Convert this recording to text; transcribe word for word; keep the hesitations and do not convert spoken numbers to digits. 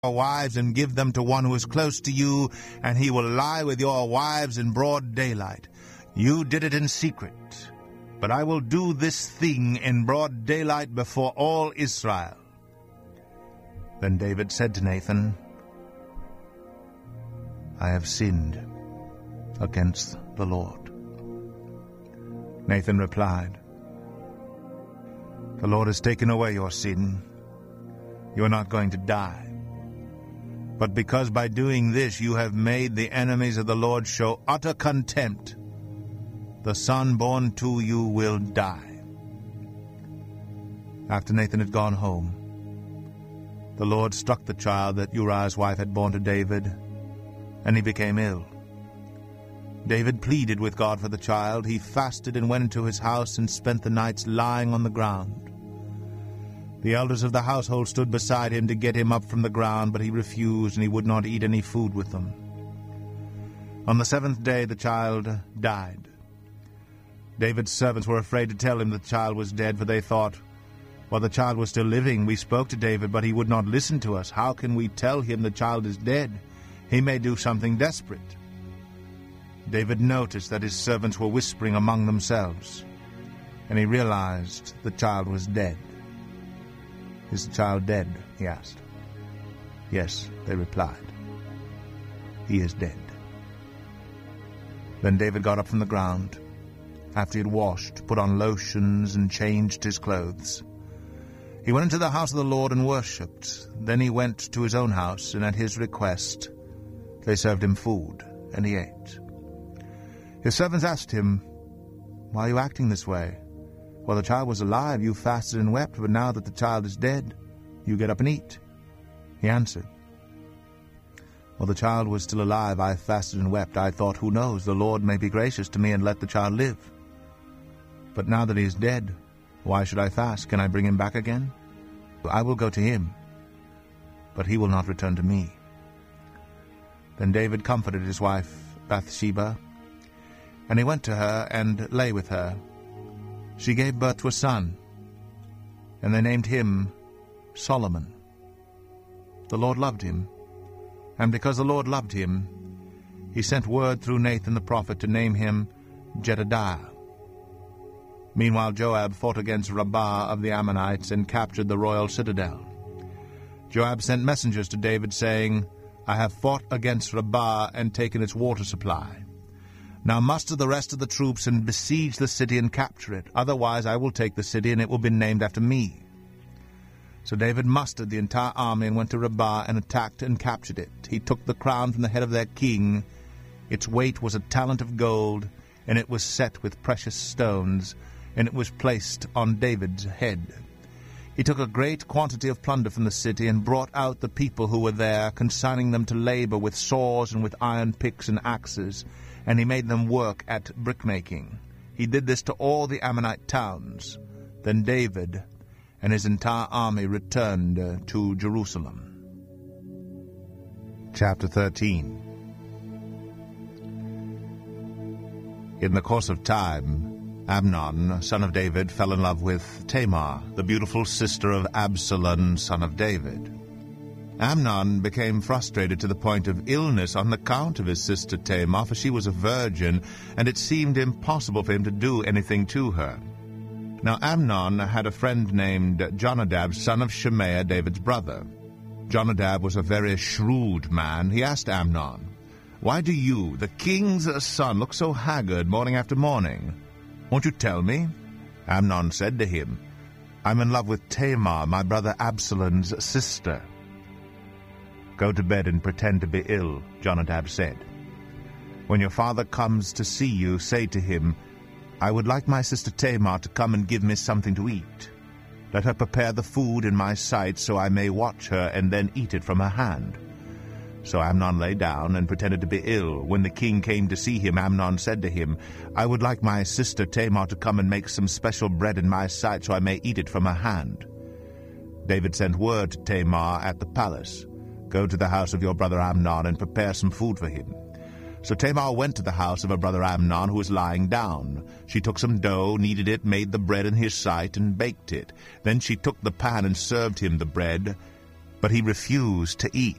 your wives and give them to one who is close to you, and he will lie with your wives in broad daylight. You did it in secret, but I will do this thing in broad daylight before all Israel." Then David said to Nathan, "I have sinned against the Lord." Nathan replied, "The Lord has taken away your sin. You are not going to die. But because by doing this you have made the enemies of the Lord show utter contempt, the son born to you will die." After Nathan had gone home, the Lord struck the child that Uriah's wife had borne to David, and he became ill. David pleaded with God for the child. He fasted and went into his house and spent the nights lying on the ground. The elders of the household stood beside him to get him up from the ground, but he refused, and he would not eat any food with them. On the seventh day the child died. David's servants were afraid to tell him the child was dead, for they thought, "While the child was still living, we spoke to David, but he would not listen to us. How can we tell him the child is dead? He may do something desperate." David noticed that his servants were whispering among themselves, and he realized the child was dead. "Is the child dead?" he asked. "Yes," they replied. "He is dead." Then David got up from the ground, after he had washed, put on lotions, and changed his clothes. He went into the house of the Lord and worshipped. Then he went to his own house, and at his request they served him food, and he ate. His servants asked him, "Why are you acting this way? While the child was alive, you fasted and wept, but now that the child is dead, you get up and eat." He answered, "While the child was still alive, I fasted and wept. I thought, who knows, the Lord may be gracious to me and let the child live. But now that he is dead, why should I fast? Can I bring him back again? I will go to him, but he will not return to me." Then David comforted his wife Bathsheba, and he went to her and lay with her. She gave birth to a son, and they named him Solomon. The Lord loved him, and because the Lord loved him, he sent word through Nathan the prophet to name him Jedediah. Meanwhile Joab fought against Rabbah of the Ammonites and captured the royal citadel. Joab sent messengers to David, saying, "I have fought against Rabbah and taken its water supply. Now muster the rest of the troops and besiege the city and capture it. Otherwise I will take the city, and it will be named after me." So David mustered the entire army and went to Rabbah and attacked and captured it. He took the crown from the head of their king. Its weight was a talent of gold, and it was set with precious stones, and it was placed on David's head. He took a great quantity of plunder from the city and brought out the people who were there, consigning them to labor with saws and with iron picks and axes, and he made them work at brickmaking. He did this to all the Ammonite towns. Then David and his entire army returned uh, to Jerusalem. Chapter thirteen. In the course of time, Amnon, son of David, fell in love with Tamar, the beautiful sister of Absalom, son of David. Amnon became frustrated to the point of illness on account of his sister Tamar, for she was a virgin, and it seemed impossible for him to do anything to her. Now Amnon had a friend named Jonadab, son of Shemaiah, David's brother. Jonadab was a very shrewd man. He asked Amnon, "Why do you, the king's son, look so haggard morning after morning? Won't you tell me?" Amnon said to him, "I'm in love with Tamar, my brother Absalom's sister." "Go to bed and pretend to be ill," Jonadab said. "When your father comes to see you, say to him, 'I would like my sister Tamar to come and give me something to eat. Let her prepare the food in my sight, so I may watch her and then eat it from her hand.' So Amnon lay down and pretended to be ill. When the king came to see him, Amnon said to him, 'I would like my sister Tamar to come and make some special bread in my sight, so I may eat it from her hand.' David sent word to Tamar at the palace, 'Go to the house of your brother Amnon and prepare some food for him.' So Tamar went to the house of her brother Amnon, who was lying down. She took some dough, kneaded it, made the bread in his sight, and baked it. Then she took the pan and served him the bread. But he refused to eat